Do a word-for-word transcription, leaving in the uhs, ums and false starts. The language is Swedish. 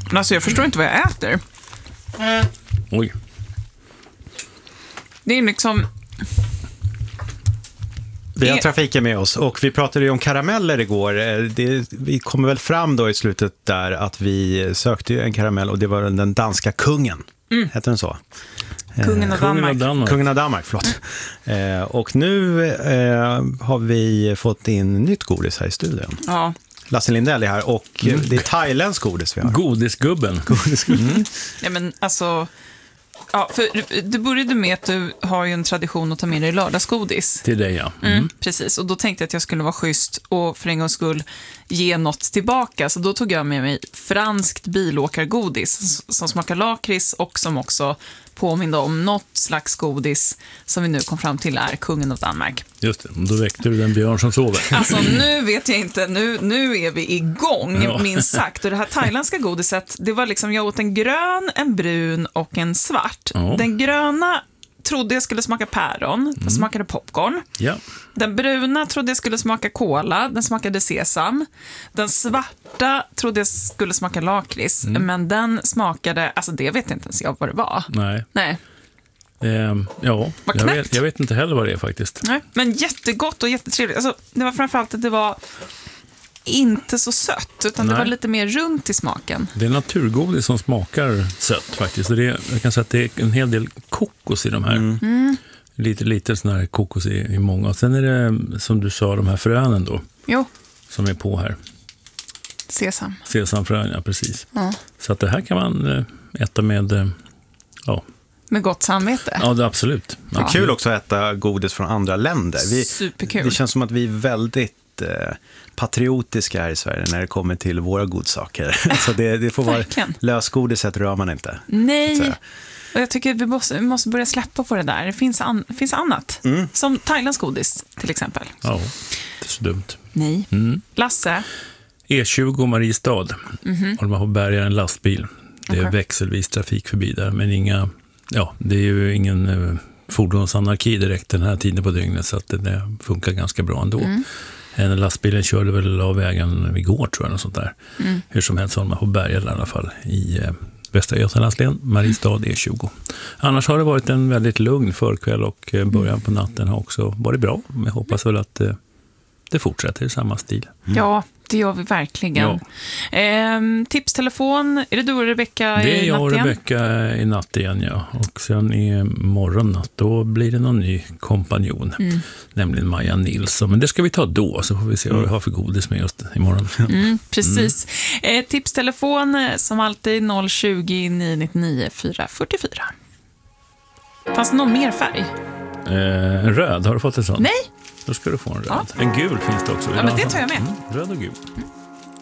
Alltså jag förstår inte vad jag äter. Oj. Det är liksom... Vi har trafiken med oss och vi pratade ju om karameller igår. Det, vi kommer väl fram då i slutet där att vi sökte ju en karamell och det var den danska kungen. Mm. Heter den så? Kungen av Danmark. Danmark. Kungen av Danmark, förlåt. Mm. Eh, och nu eh, har vi fått in nytt godis här i studion. Ja. Lasse Lindell är här och mm. det är thailändsk godis vi har. Godisgubben. Godisgubben. Mm. Ja, men alltså... Ja, för du började med att du har ju en tradition att ta med dig lördagsgodis. Till dig, ja. Mm. Mm. Precis, och då tänkte jag att jag skulle vara schysst och för en gångs skull ge något tillbaka. Så då tog jag med mig franskt bilåkargodis som smakar lakrits och som också påminner om något slags godis som vi nu kom fram till är kungen av Danmark. Just det, då väckte du den björn som sover. Alltså nu vet jag inte, nu, nu är vi igång, Ja. minst sagt. Och det här thailändska godiset, det var liksom, jag åt en grön, en brun och en svart. Ja. Den gröna trodde jag skulle smaka päron, den Mm. smakade popcorn. Ja. Den bruna trodde jag skulle smaka kola, den smakade sesam. Den svarta trodde jag skulle smaka lakrits, Mm. men den smakade, alltså det vet inte ens jag vad det var. Nej. Nej. Ehm, ja, Vad jag knäppt. vet, jag vet inte heller vad det är faktiskt. Nej, men jättegott och jättetrevligt. Alltså, det var framförallt att det var inte så sött, utan Nej. det var lite mer runt i smaken. Det är naturgodis som smakar sött faktiskt. Och det är, jag kan säga att det är en hel del kokos i de här. Mm. Mm. Lite, lite sån här kokos i, i många. Och sen är det, som du sa, de här frönen då, Jo, som är på här. sesam. Sesamfrön, ja, precis. Ja. Så att det här kan man eh, äta med, eh, ja, Med gott samvete. ja det, absolut. Det är kul också att äta godis från andra länder. Vi, Superkul. det känns som att vi är väldigt eh, patriotiska här i Sverige när det kommer till våra godsaker. Så det, det får vara Verkligen. lösgodiset rör man inte. så att Nej, säga. och jag tycker att vi måste, vi måste börja släppa på det där. Det finns, an, finns annat. Mm. Som thailändsk godis, till exempel. Ja, det är så dumt. Nej. Mm. Lasse, E tjugo Mariestad. Mhm. Och man får bärga en lastbil. Det är Okej. växelvis trafik förbi där, men inga, ja, det är ju ingen eh, fordonsanarki direkt den här tiden på dygnet, så att det, det funkar ganska bra ändå. Mm. En lastbilen körde väl av vägen igår, tror jag, och sånt där. Mm. Hur som helst så har man får bärga i alla fall i eh, Västra Götalandslän, Mariestad E tjugo. Annars har det varit en väldigt lugn förkväll och eh, början på natten har också varit bra. Men jag hoppas väl att eh, det fortsätter i samma stil. ja, det gör vi verkligen. Ja. Ehm, tipstelefon, är det du och Rebecka Det är i jag och natt igen? Rebecka i natt igen, ja. Och sen i morgonnatt, då blir det någon ny kompanjon. Mm. Nämligen Maja Nilsson. Men det ska vi ta då, så får vi se vad vi har för godis med oss imorgon. Mm, precis. Eh, tipstelefon eh, som alltid noll tjugo, nio nittionio, fyra fyrtiofyra. Fanns det någon mer färg? Eh, en röd, har du fått en sån? Nej. Då ska du få en röd. Ja. En gul finns det också. Ja, men det tar jag med. Mm, röd och gul. Mm.